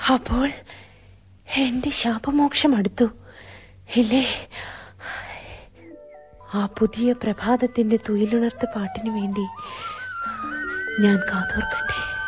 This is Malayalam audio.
അപ്പോൾ എന്റെ ശാപമോക്ഷം അടുത്തു ഇല്ലേ? ആ പുതിയ പ്രഭാതത്തിന്റെ തുയിലുണർത്ത പാട്ടിനു വേണ്ടി ഞാൻ കാതോർക്കട്ടെ.